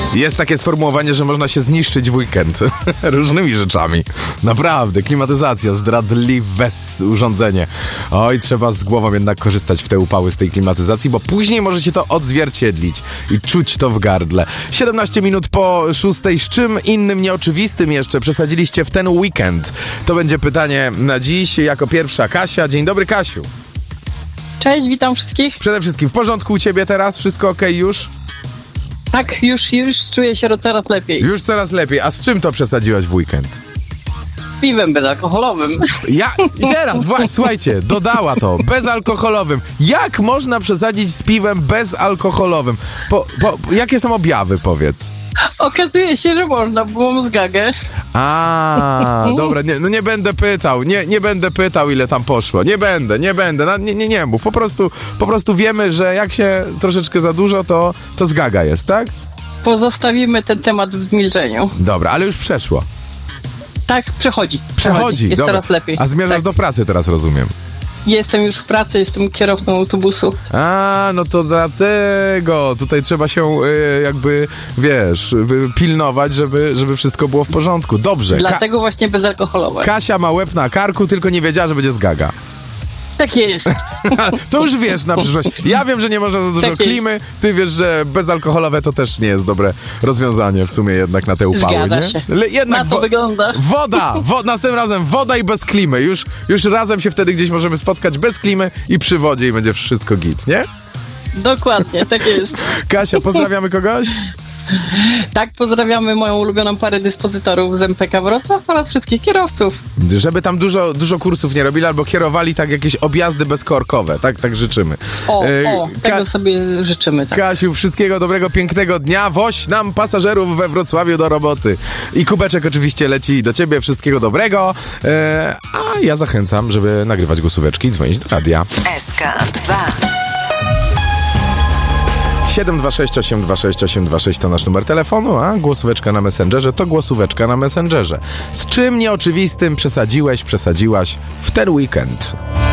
Jest takie sformułowanie, że można się zniszczyć w weekend różnymi rzeczami. Naprawdę, klimatyzacja, zdradliwe urządzenie. Oj, trzeba z głową jednak korzystać w te upały z tej klimatyzacji, bo później możecie to odzwierciedlić i czuć to w gardle. 17 minut po 6. Z czym innym nieoczywistym jeszcze przesadziliście w ten weekend? To będzie pytanie na dziś. Jako pierwsza Kasia. Dzień dobry, Kasiu. Cześć, witam wszystkich. Przede wszystkim w porządku u ciebie teraz? Wszystko okej już? Tak, już czuję się coraz lepiej. Już coraz lepiej. A z czym to przesadziłaś w weekend? Piwem bezalkoholowym. I teraz, słuchajcie, dodała to, bezalkoholowym. Jak można przesadzić z piwem bezalkoholowym? Jakie są objawy, powiedz? Okazuje się, że można, bo mam zgagę. Dobra, nie będę pytał, nie będę pytał, ile tam poszło. Nie będę, nie mów. Po prostu wiemy, że jak się troszeczkę za dużo, to zgaga jest, tak? Pozostawimy ten temat w milczeniu. Dobra, ale już przeszło. Tak, przechodzi. Jest dobra. coraz lepiej. A zmierzasz do pracy teraz, rozumiem. Jestem już w pracy, jestem kierowcą autobusu. No to dlatego. Tutaj trzeba się pilnować, żeby wszystko było w porządku. Dobrze. Dlatego właśnie bezalkoholowe. Kasia ma łeb na karku, tylko nie wiedziała, że będzie zgaga. Tak jest. To już wiesz na przyszłość. Ja wiem, że nie można za dużo klimy. Ty wiesz, że bezalkoholowe to też nie jest dobre rozwiązanie w sumie jednak na te upały. Zgadza nie? się. Jednak na to wygląda. Następnym razem woda i bez klimy. Już razem się wtedy gdzieś możemy spotkać bez klimy i przy wodzie i będzie wszystko git, nie? Dokładnie, tak jest. Kasia, pozdrawiamy kogoś? Tak, pozdrawiamy moją ulubioną parę dyspozytorów z MPK Wrocław oraz wszystkich kierowców. Żeby tam dużo kursów nie robili albo kierowali tak jakieś objazdy bezkorkowe, tak życzymy. Tego sobie życzymy. Tak. Kasiu, wszystkiego dobrego, pięknego dnia. Woź nam pasażerów we Wrocławiu do roboty. I kubeczek oczywiście leci do ciebie, wszystkiego dobrego. A ja zachęcam, żeby nagrywać głosóweczki i dzwonić do radia. SK2 726826826 to nasz numer telefonu, a głosóweczka na Messengerze to głosóweczka na Messengerze. Z czym nieoczywistym przesadziłaś w ten weekend?